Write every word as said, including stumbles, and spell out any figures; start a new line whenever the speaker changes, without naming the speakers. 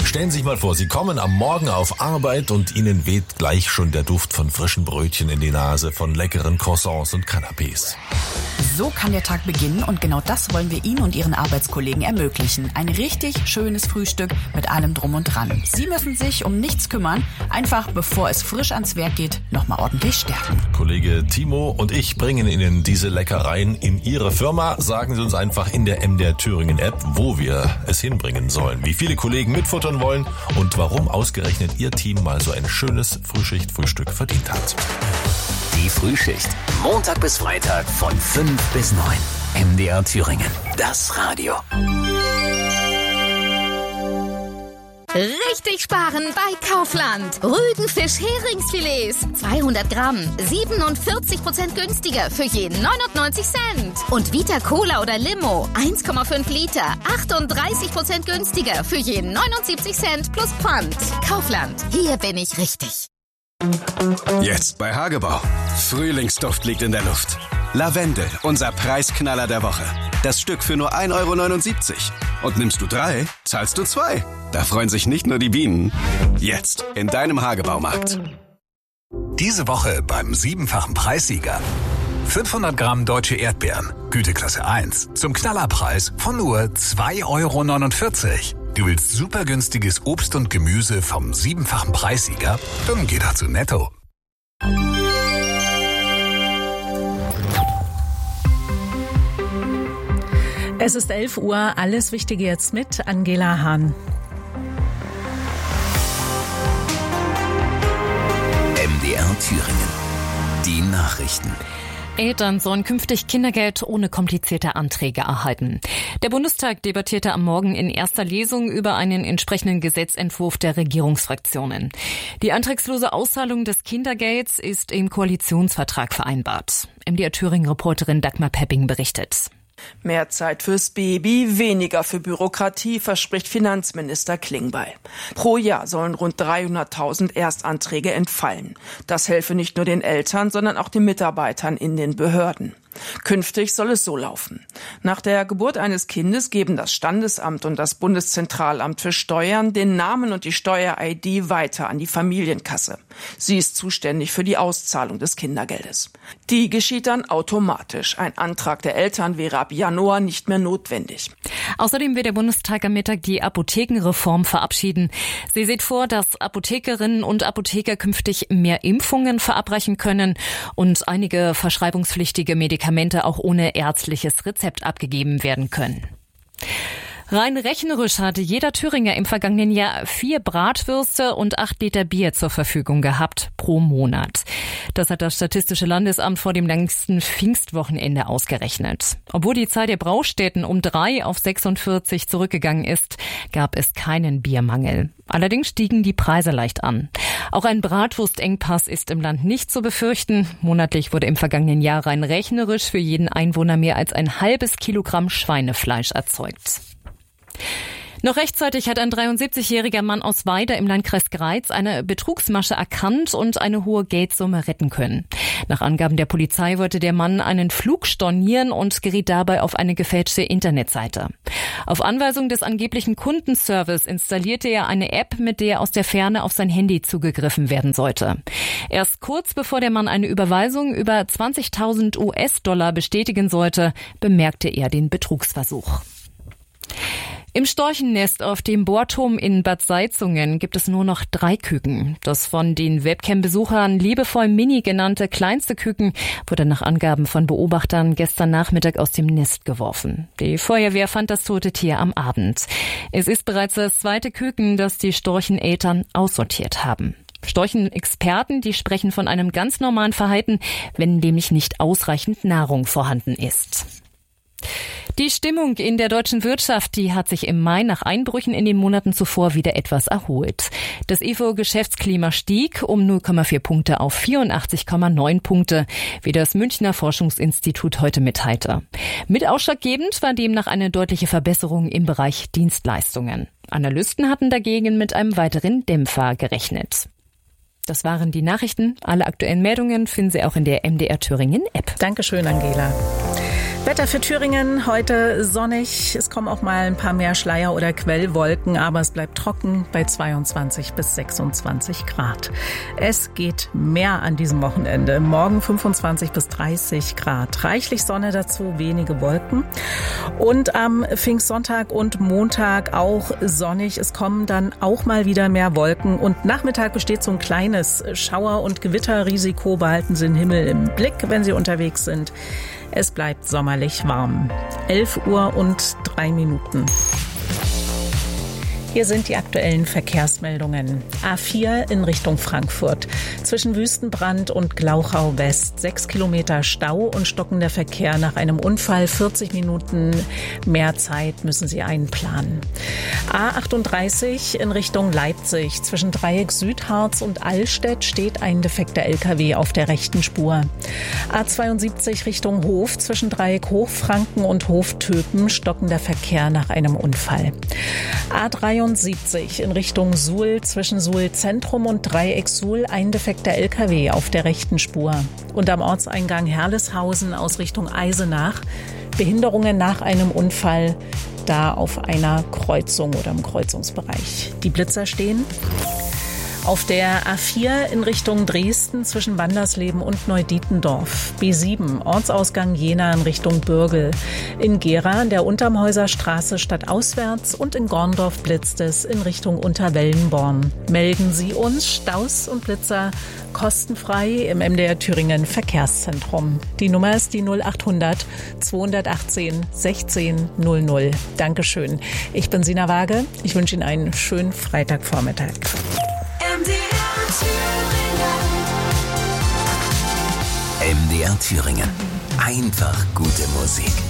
Stellen Sie sich mal vor, Sie kommen am Morgen auf Arbeit und Ihnen weht gleich schon der Duft von frischen Brötchen in die Nase, von leckeren Croissants und Canapés.
So kann der Tag beginnen und genau das wollen wir Ihnen und Ihren Arbeitskollegen ermöglichen. Ein richtig schönes Frühstück mit allem Drum und Dran. Sie müssen sich um nichts kümmern, einfach bevor es frisch ans Werk geht, nochmal ordentlich stärken.
Kollege Timo und ich bringen Ihnen diese Leckereien in Ihre Firma. Sagen Sie uns einfach in der M D R Thüringen App, wo wir es hinbringen sollen, wie viele Kollegen mitfuttern wollen und warum ausgerechnet Ihr Team mal so ein schönes Frühschicht-Frühstück verdient hat.
Die Frühschicht. Montag bis Freitag von fünf bis neun. M D R Thüringen. Das Radio.
Richtig sparen bei Kaufland. Rügenfisch Heringsfilets. zweihundert Gramm. siebenundvierzig Prozent günstiger für jeden neunundneunzig Cent. Und Vita Cola oder Limo. eins Komma fünf Liter. achtunddreißig Prozent günstiger für jeden neunundsiebzig Cent plus Pfand. Kaufland. Hier bin ich richtig.
Jetzt bei Hagebau. Frühlingsduft liegt in der Luft. Lavendel, unser Preisknaller der Woche. Das Stück für nur ein Euro neunundsiebzig. Und nimmst du drei, zahlst du zwei. Da freuen sich nicht nur die Bienen. Jetzt in deinem Hagebaumarkt.
Diese Woche beim siebenfachen Preissieger. fünfhundert Gramm deutsche Erdbeeren, Güteklasse eins, zum Knallerpreis von nur zwei Euro neunundvierzig. Du willst super günstiges Obst und Gemüse vom siebenfachen Preissieger? Dann geh doch zu Netto.
Es ist elf Uhr, alles Wichtige jetzt mit Angela Hahn.
M D R Thüringen. Die Nachrichten.
Eltern sollen künftig Kindergeld ohne komplizierte Anträge erhalten. Der Bundestag debattierte am Morgen in erster Lesung über einen entsprechenden Gesetzentwurf der Regierungsfraktionen. Die antragslose Auszahlung des Kindergelds ist im Koalitionsvertrag vereinbart. M D R Thüringen-Reporterin Dagmar Pepping berichtet.
Mehr Zeit fürs Baby, weniger für Bürokratie, verspricht Finanzminister Klingbeil. Pro Jahr sollen rund dreihunderttausend Erstanträge entfallen. Das helfe nicht nur den Eltern, sondern auch den Mitarbeitern in den Behörden. Künftig soll es so laufen. Nach der Geburt eines Kindes geben das Standesamt und das Bundeszentralamt für Steuern den Namen und die Steuer-I D weiter an die Familienkasse. Sie ist zuständig für die Auszahlung des Kindergeldes. Die geschieht dann automatisch. Ein Antrag der Eltern wäre ab Januar nicht mehr notwendig.
Außerdem will der Bundestag am Mittag die Apothekenreform verabschieden. Sie sieht vor, dass Apothekerinnen und Apotheker künftig mehr Impfungen verabreichen können und einige verschreibungspflichtige Medikamente auch ohne ärztliches Rezept abgegeben werden können. Rein rechnerisch hatte jeder Thüringer im vergangenen Jahr vier Bratwürste und acht Liter Bier zur Verfügung gehabt pro Monat. Das hat das Statistische Landesamt vor dem längsten Pfingstwochenende ausgerechnet. Obwohl die Zahl der Braustätten um drei auf sechsundvierzig zurückgegangen ist, gab es keinen Biermangel. Allerdings stiegen die Preise leicht an. Auch ein Bratwurstengpass ist im Land nicht zu befürchten. Monatlich wurde im vergangenen Jahr rein rechnerisch für jeden Einwohner mehr als ein halbes Kilogramm Schweinefleisch erzeugt. Noch rechtzeitig hat ein dreiundsiebzigjähriger Mann aus Weida im Landkreis Greiz eine Betrugsmasche erkannt und eine hohe Geldsumme retten können. Nach Angaben der Polizei wollte der Mann einen Flug stornieren und geriet dabei auf eine gefälschte Internetseite. Auf Anweisung des angeblichen Kundenservice installierte er eine App, mit der aus der Ferne auf sein Handy zugegriffen werden sollte. Erst kurz bevor der Mann eine Überweisung über zwanzigtausend U S-Dollar bestätigen sollte, bemerkte er den Betrugsversuch. Im Storchennest auf dem Bohrturm in Bad Salzungen gibt es nur noch drei Küken. Das von den Webcam-Besuchern liebevoll Mini genannte kleinste Küken wurde nach Angaben von Beobachtern gestern Nachmittag aus dem Nest geworfen. Die Feuerwehr fand das tote Tier am Abend. Es ist bereits das zweite Küken, das die Storcheneltern aussortiert haben. Storchenexperten, die sprechen von einem ganz normalen Verhalten, wenn nämlich nicht ausreichend Nahrung vorhanden ist. Die Stimmung in der deutschen Wirtschaft, die hat sich im Mai nach Einbrüchen in den Monaten zuvor wieder etwas erholt. Das I F O-Geschäftsklima stieg um null Komma vier Punkte auf vierundachtzig Komma neun Punkte, wie das Münchner Forschungsinstitut heute mitteilte. Mit ausschlaggebend war demnach eine deutliche Verbesserung im Bereich Dienstleistungen. Analysten hatten dagegen mit einem weiteren Dämpfer gerechnet. Das waren die Nachrichten. Alle aktuellen Meldungen finden Sie auch in der M D R Thüringen App.
Dankeschön, Angela. Wetter für Thüringen, heute sonnig. Es kommen auch mal ein paar mehr Schleier- oder Quellwolken, aber es bleibt trocken bei zweiundzwanzig bis sechsundzwanzig Grad. Es geht mehr an diesem Wochenende. Morgen fünfundzwanzig bis dreißig Grad. Reichlich Sonne dazu, wenige Wolken. Und am Pfingstsonntag und Montag auch sonnig. Es kommen dann auch mal wieder mehr Wolken. Und Nachmittag besteht so ein kleines Schauer- und Gewitterrisiko. Behalten Sie den Himmel im Blick, wenn Sie unterwegs sind. Es bleibt sommerlich warm. elf Uhr und drei Minuten. Hier sind die aktuellen Verkehrsmeldungen. A vier in Richtung Frankfurt. Zwischen Wüstenbrand und Glauchau West. Sechs Kilometer Stau und stockender Verkehr nach einem Unfall. vierzig Minuten mehr Zeit müssen Sie einplanen. A achtunddreißig in Richtung Leipzig. Zwischen Dreieck Südharz und Allstedt steht ein defekter L K W auf der rechten Spur. A zweiundsiebzig Richtung Hof. Zwischen Dreieck Hochfranken und Hof Töpen stockender Verkehr nach einem Unfall. A dreiundsiebzig in Richtung Suhl, zwischen Suhl Zentrum und Dreieck Suhl ein defekter L K W auf der rechten Spur. Und am Ortseingang Herleshausen aus Richtung Eisenach Behinderungen nach einem Unfall, da auf einer Kreuzung oder im Kreuzungsbereich. Die Blitzer stehen. Auf der A vier in Richtung Dresden zwischen Wandersleben und Neudietendorf. B sieben, Ortsausgang Jena in Richtung Bürgel. In Gera an der Untermhäuser Straße stadtauswärts und in Gorndorf blitzt es in Richtung Unterwellenborn. Melden Sie uns Staus und Blitzer kostenfrei im M D R Thüringen Verkehrszentrum. Die Nummer ist die null achthundert zweihundertachtzehn sechzehn null null. Dankeschön. Ich bin Sina Waage. Ich wünsche Ihnen einen schönen Freitagvormittag.
M D R Thüringen. Einfach gute Musik.